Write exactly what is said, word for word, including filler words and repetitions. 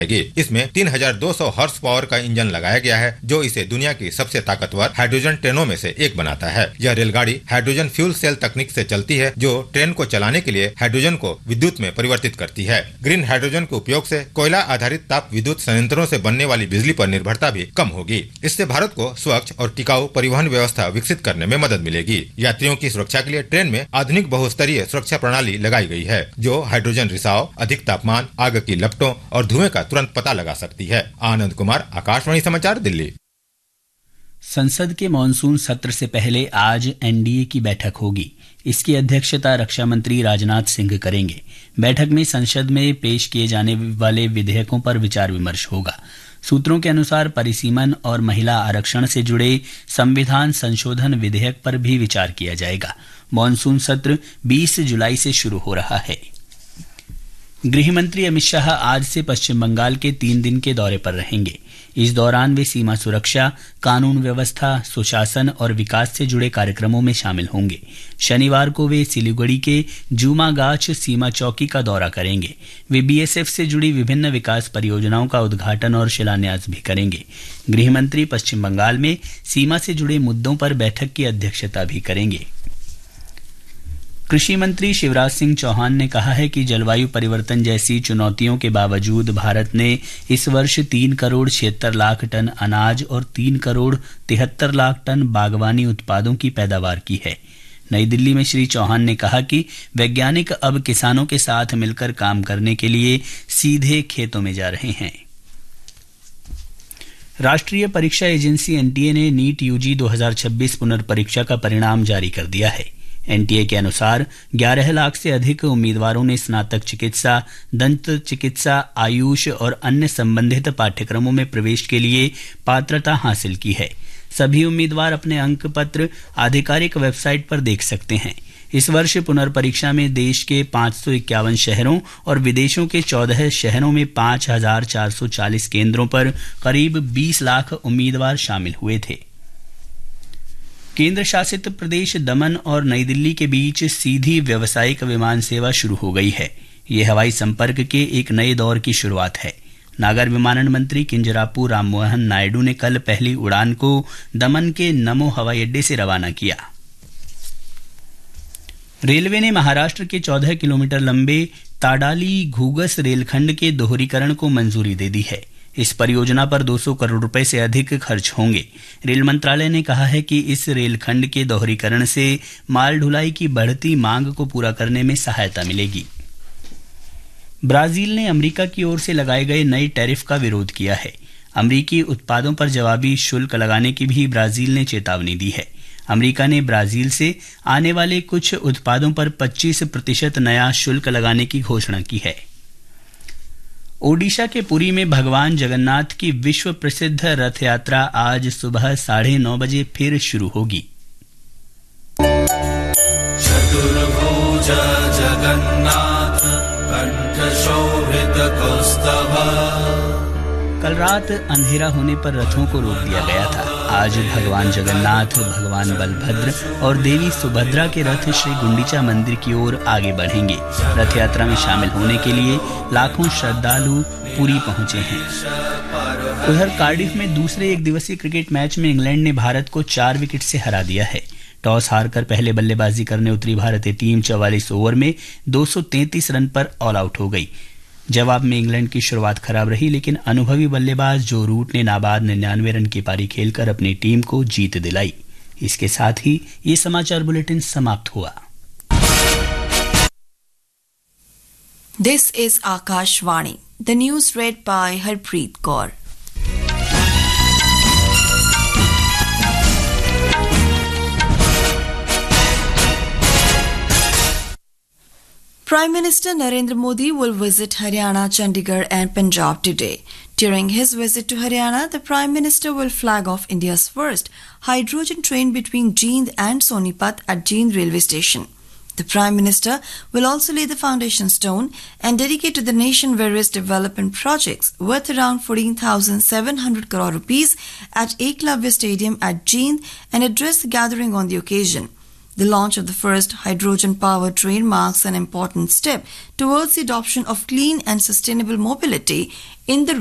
इसमें तीन हज़ार दो सौ हॉर्स पावर का इंजन लगाया गया है, जो इसे दुनिया की सबसे ताकतवर हाइड्रोजन ट्रेनों में से एक बनाता है। यह रेलगाड़ी हाइड्रोजन फ्यूल सेल तकनीक से चलती है, जो ट्रेन को चलाने के लिए हाइड्रोजन को विद्युत में परिवर्तित करती है। ग्रीन हाइड्रोजन के उपयोग से कोयला आधारित ताप विद्युत संयंत्रों से बनने वाली बिजली पर निर्भरता भी कम होगी। इससे भारत को स्वच्छ और टिकाऊ परिवहन व्यवस्था विकसित करने में मदद मिलेगी। यात्रियों की सुरक्षा के लिए ट्रेन में आधुनिक बहुस्तरीय सुरक्षा प्रणाली लगाई गई है, जो हाइड्रोजन रिसाव, अधिक तापमान, आग की लपटों और धुएं का तुरंत पता लगा सकती है। आनंद कुमार, आकाशवाणी समाचार, दिल्ली। संसद के मॉनसून सत्र से पहले आज एनडीए की बैठक होगी। इसकी अध्यक्षता रक्षा मंत्री राजनाथ सिंह करेंगे। बैठक में संसद में पेश किए जाने वाले विधेयकों पर विचार विमर्श होगा। सूत्रों के अनुसार परिसीमन और महिला आरक्षण से जुड़े संविधान संशोधन विधेयक पर भी विचार किया जाएगा। मॉनसून सत्र बीस जुलाई से शुरू हो रहा है। गृह मंत्री अमित शाह आज से पश्चिम बंगाल के तीन दिन के दौरे पर रहेंगे। इस दौरान वे सीमा सुरक्षा, कानून व्यवस्था, सुशासन और विकास से जुड़े कार्यक्रमों में शामिल होंगे। शनिवार को वे सिलीगुड़ी के जूमागाछ सीमा चौकी का दौरा करेंगे। वे बीएसएफ से जुड़ी विभिन्न विकास परियोजनाओं का उद्घाटन और शिलान्यास भी करेंगे। गृह मंत्री पश्चिम बंगाल में सीमा से जुड़े मुद्दों पर बैठक की अध्यक्षता भी करेंगे। कृषि मंत्री शिवराज सिंह चौहान ने कहा है कि जलवायु परिवर्तन जैसी चुनौतियों के बावजूद भारत ने इस वर्ष तीन करोड़ छिहत्तर लाख टन अनाज और तीन करोड़ तिहत्तर लाख टन बागवानी उत्पादों की पैदावार की है। नई दिल्ली में श्री चौहान ने कहा कि वैज्ञानिक अब किसानों के साथ मिलकर काम करने के लिए सीधे खेतों में जा रहे हैं। राष्ट्रीय परीक्षा एजेंसी एनटीए ने नीट यूजी दो हज़ार छब्बीस पुनर्परीक्षा का परिणाम जारी कर दिया है। एनटीए के अनुसार ग्यारह लाख से अधिक उम्मीदवारों ने स्नातक चिकित्सा, दंत चिकित्सा, आयुष और अन्य संबंधित पाठ्यक्रमों में प्रवेश के लिए पात्रता हासिल की है। सभी उम्मीदवार अपने अंक पत्र आधिकारिक वेबसाइट पर देख सकते हैं। इस वर्ष पुनर्परीक्षा में देश के पांच सौ इक्यावन शहरों और विदेशों के चौदह शहरों में पांच हजार चार सौ चालीस केंद्रों पर करीब बीस लाख उम्मीदवार शामिल हुए थे। केंद्र शासित प्रदेश दमन और नई दिल्ली के बीच सीधी व्यावसायिक विमान सेवा शुरू हो गई है। ये हवाई संपर्क के एक नए दौर की शुरुआत है। नागर विमानन मंत्री किंजरापू राममोहन नायडू ने कल पहली उड़ान को दमन के नमो हवाई अड्डे से रवाना किया। रेलवे ने महाराष्ट्र के चौदह किलोमीटर लंबे ताडाली घूगस रेलखंड के दोहरीकरण को मंजूरी दे दी है। इस परियोजना पर दो सौ करोड़ रुपए से अधिक खर्च होंगे। रेल मंत्रालय ने कहा है कि इस रेलखंड के दोहरीकरण से माल ढुलाई की बढ़ती मांग को पूरा करने में सहायता मिलेगी। ब्राजील ने अमेरिका की ओर से लगाए गए नए टैरिफ का विरोध किया है। अमेरिकी उत्पादों पर जवाबी शुल्क लगाने की भी ब्राजील ने चेतावनी दी है। अमेरिका ने ब्राजील से आने वाले कुछ उत्पादों पर पच्चीस प्रतिशत नया शुल्क लगाने की घोषणा की है। ओडिशा के पुरी में भगवान जगन्नाथ की विश्व प्रसिद्ध रथ यात्रा आज सुबह साढ़े नौ बजे फिर शुरू होगी। चतुर्भुज जगन्नाथ कंठ शोभित कौस्तभ। कल रात अंधेरा होने पर रथों को रोक दिया गया था। आज भगवान जगन्नाथ, भगवान बलभद्र और देवी सुभद्रा के रथ श्री गुंडीचा मंदिर की ओर आगे बढ़ेंगे। रथ यात्रा में शामिल होने के लिए लाखों श्रद्धालु पुरी पहुंचे हैं। उधर कार्डिफ में दूसरे एक दिवसीय क्रिकेट मैच में इंग्लैंड ने भारत को चार विकेट से हरा दिया है। टॉस हारकर पहले बल्लेबाजी करने उतरी भारतीय टीम चौवालीस ओवर में दो सौ तैंतीस रन पर ऑल आउट हो गई। जवाब में इंग्लैंड की शुरुआत खराब रही, लेकिन अनुभवी बल्लेबाज जो रूट ने नाबाद निन्यानवे रन की पारी खेलकर अपनी टीम को जीत दिलाई। इसके साथ ही ये समाचार बुलेटिन समाप्त हुआ। This is Akashvani, the news red bye Harpreet Kaur. Prime Minister Narendra Modi will visit Haryana, Chandigarh and Punjab today. During his visit to Haryana, the Prime Minister will flag off India's first hydrogen train between Jind and Sonipat at Jind railway station. The Prime Minister will also lay the foundation stone and dedicate to the nation various development projects worth around fourteen thousand seven hundred crore rupees at Eklavya Stadium at Jind and address the gathering on the occasion. The launch of the first hydrogen-powered train marks an important step towards the adoption of clean and sustainable mobility in the